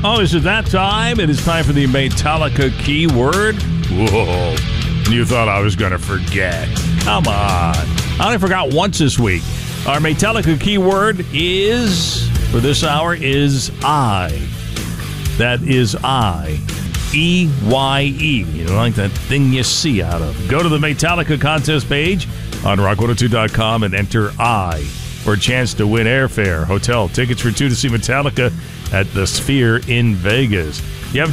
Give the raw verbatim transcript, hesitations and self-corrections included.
Oh, is it that time? It is time for the Metallica keyword. Whoa. You thought I was going to forget. Come on. I only forgot once this week. Our Metallica keyword is, for this hour, is I. That is I. E Y E. You know, like that thing you see out of. Go to the Metallica contest page on rock one oh two dot com and enter I for a chance to win airfare, hotel, tickets for two to see Metallica at the Sphere in Vegas.